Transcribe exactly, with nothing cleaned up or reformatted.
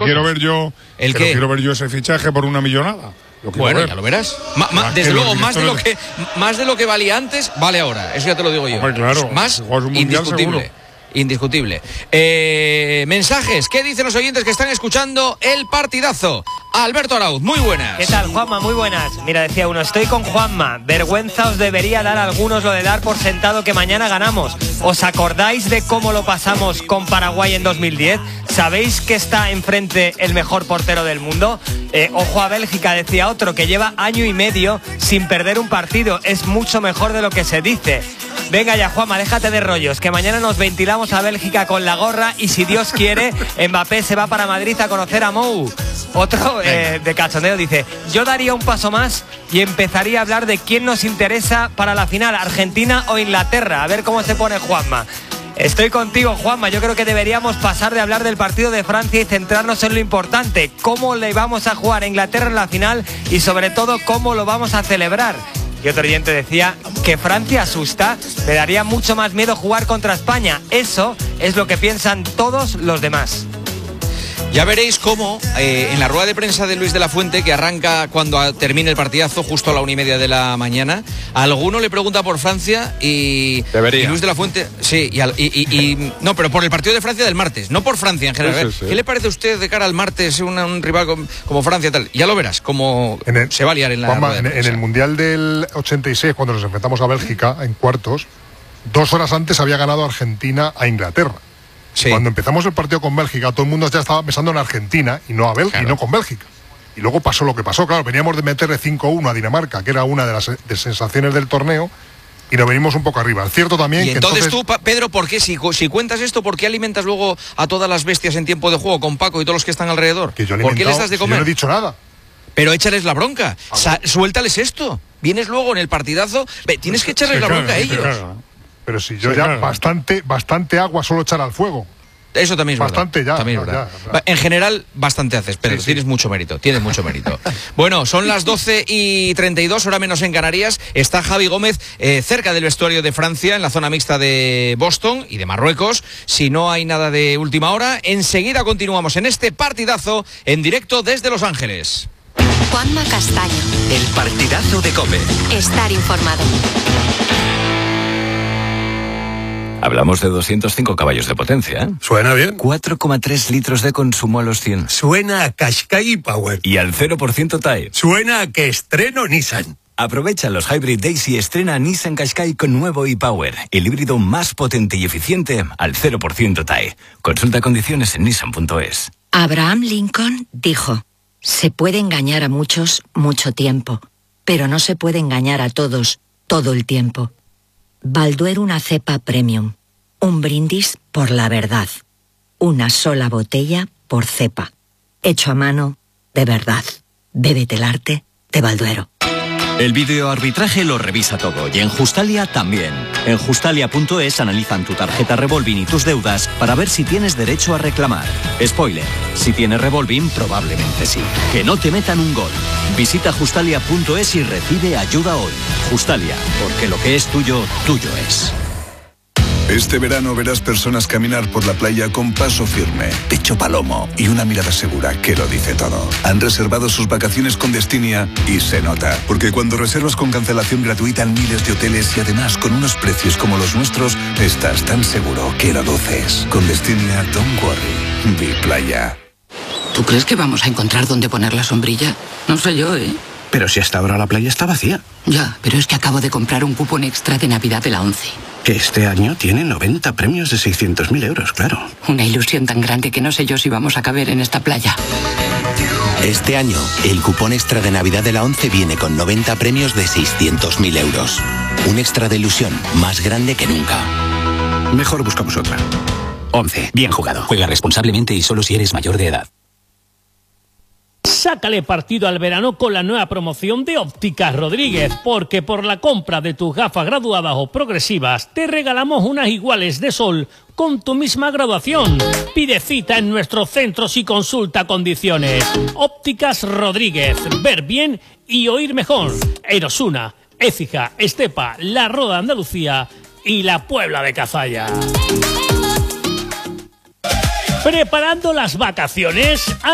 quiero ver yo, ¿El pero qué? quiero ver yo ese fichaje por una millonada. Lo Bueno, ver. ya lo verás. Ma, ma, desde luego, más de, lo que, más de lo que valía antes, vale ahora. Eso ya te lo digo yo. Hombre, claro, más un indiscutible. seguro. Indiscutible. Eh, mensajes. ¿Qué dicen los oyentes que están escuchando el partidazo? Alberto Arauz, muy buenas. ¿Qué tal, Juanma? Muy buenas. Mira, decía uno, estoy con Juanma. Vergüenza os debería dar a algunos lo de dar por sentado que mañana ganamos. ¿Os acordáis de cómo lo pasamos con Paraguay en dos mil diez? ¿Sabéis que está enfrente el mejor portero del mundo? Eh, ojo a Bélgica, decía otro, que lleva año y medio sin perder un partido. Es mucho mejor de lo que se dice. Venga ya, Juanma, déjate de rollos, que mañana nos ventilamos a Bélgica con la gorra y si Dios quiere, Mbappé se va para Madrid a conocer a Mou. Otro eh, de cachondeo dice, yo daría un paso más y empezaría a hablar de quién nos interesa para la final, Argentina o Inglaterra. A ver cómo se pone Juanma. Estoy contigo, Juanma. Yo creo que deberíamos pasar de hablar del partido de Francia y centrarnos en lo importante. Cómo le vamos a jugar a Inglaterra en la final y sobre todo cómo lo vamos a celebrar. Y otro oyente decía que Francia asusta, me daría mucho más miedo jugar contra España. Eso es lo que piensan todos los demás. Ya veréis cómo eh, en la rueda de prensa de Luis de la Fuente, que arranca cuando termine el partidazo, justo a la una y media de la mañana, a alguno le pregunta por Francia y, y Luis de la Fuente, sí, y, al, y, y, y no, pero por el partido de Francia del martes, no por Francia en general. Sí, sí, sí. ¿Qué le parece a usted de cara al martes una, un rival como, como Francia tal? Ya lo verás, cómo el, se va a liar en la Juanma, rueda de prensa. En el Mundial del ochenta y seis, cuando nos enfrentamos a Bélgica en cuartos, dos horas antes había ganado Argentina a Inglaterra. Sí. Cuando empezamos el partido con Bélgica, todo el mundo ya estaba pensando en Argentina y no a Bélgica, claro. y no con Bélgica. Y luego pasó lo que pasó, claro, veníamos de meterle cinco uno a Dinamarca, que era una de las de sensaciones del torneo, y nos venimos un poco arriba. Es cierto también y que entonces, entonces... tú, Pedro, ¿por qué? Si, si cuentas esto, ¿por qué alimentas luego a todas las bestias en tiempo de juego con Paco y todos los que están alrededor? Que yo ¿Por qué les das de comer? Si yo no he dicho nada. Pero échales la bronca, ah, Sa- suéltales esto. Vienes luego en el partidazo, ve, tienes que echarles sí, la bronca claro, a ellos. Claro. Pero si yo sí, ya claro. bastante, bastante agua solo echar al fuego. Eso también es bastante verdad. ya, también ya, es verdad. ya, ya. En general, bastante haces, Pedro. Sí, sí. Tienes mucho mérito, tienes mucho mérito. Bueno, son las doce y treinta y dos, hora menos en Canarias. Está Javi Gómez eh, cerca del vestuario de Francia, en la zona mixta de Boston y de Marruecos. Si no hay nada de última hora, enseguida continuamos en este partidazo en directo desde Los Ángeles. Juanma Castaño. El partidazo de COPE. Estar informado. Hablamos de doscientos cinco caballos de potencia, ¿eh? Suena bien. cuatro coma tres litros de consumo a los cien. Suena a Qashqai Power. Y al cero por ciento T A E. Suena a que estreno Nissan. Aprovecha los Hybrid Days y estrena Nissan Qashqai con nuevo e-Power, el híbrido más potente y eficiente al cero por ciento T A E. Consulta condiciones en nissan punto es. Abraham Lincoln dijo, se puede engañar a muchos mucho tiempo, pero no se puede engañar a todos todo el tiempo. Balduero una cepa premium. Un brindis por la verdad. Una sola botella por cepa. Hecho a mano de verdad. Bébete el arte de Balduero. El videoarbitraje lo revisa todo y en Justalia también. En Justalia punto es analizan tu tarjeta Revolving y tus deudas para ver si tienes derecho a reclamar. Spoiler, si tienes Revolving probablemente sí. Que no te metan un gol. Visita Justalia punto es y recibe ayuda hoy. Justalia, porque lo que es tuyo, tuyo es. Este verano verás personas caminar por la playa con paso firme, pecho palomo y una mirada segura que lo dice todo. Han reservado sus vacaciones con Destinia y se nota, porque cuando reservas con cancelación gratuita en miles de hoteles y además con unos precios como los nuestros, estás tan seguro que lo luces. Con Destinia, don't worry, vi playa. ¿Tú crees que vamos a encontrar dónde poner la sombrilla? No sé yo, ¿eh? Pero si hasta ahora la playa está vacía. Ya, pero es que acabo de comprar un cupón extra de Navidad de la ONCE. Que este año tiene noventa premios de seiscientos mil euros, claro. Una ilusión tan grande que no sé yo si vamos a caber en esta playa. Este año, el cupón extra de Navidad de la ONCE viene con noventa premios de seiscientos mil euros. Un extra de ilusión más grande que nunca. Mejor buscamos otra. ONCE, bien jugado. Juega responsablemente y solo si eres mayor de edad. Sácale partido al verano con la nueva promoción de Ópticas Rodríguez, porque por la compra de tus gafas graduadas o progresivas te regalamos unas iguales de sol con tu misma graduación. Pide cita en nuestros centros y consulta condiciones. Ópticas Rodríguez, ver bien y oír mejor. En Osuna, Écija, Estepa, La Roda de Andalucía y la Puebla de Cazalla. Preparando las vacaciones.